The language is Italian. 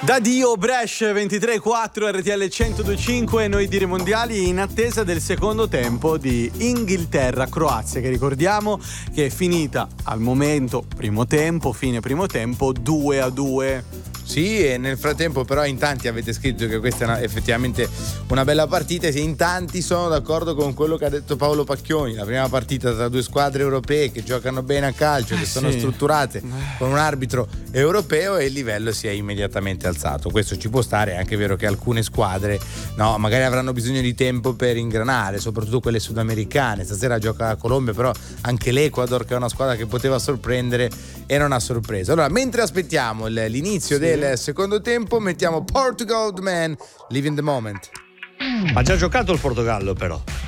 Da Dio Brescia 23-4 RTL 102.5, noi dire mondiali in attesa del secondo tempo di Inghilterra-Croazia, che ricordiamo che è finita al momento fine primo tempo 2-2. Sì, e nel frattempo però in tanti avete scritto che questa è effettivamente una bella partita, e in tanti sono d'accordo con quello che ha detto Paolo Pacchioni. La prima partita tra due squadre europee che giocano bene a calcio, che sono strutturate con un arbitro europeo, e il livello si è immediatamente alzato. Questo ci può stare, è anche vero che alcune squadre magari avranno bisogno di tempo per ingranare, soprattutto quelle sudamericane. Stasera gioca la Colombia, però anche l'Ecuador, che è una squadra che poteva sorprendere e non ha sorpreso. Allora, mentre aspettiamo l'inizio del secondo tempo, mettiamo Portugal The Man, Live in the Moment. Ha già giocato il Portogallo, però.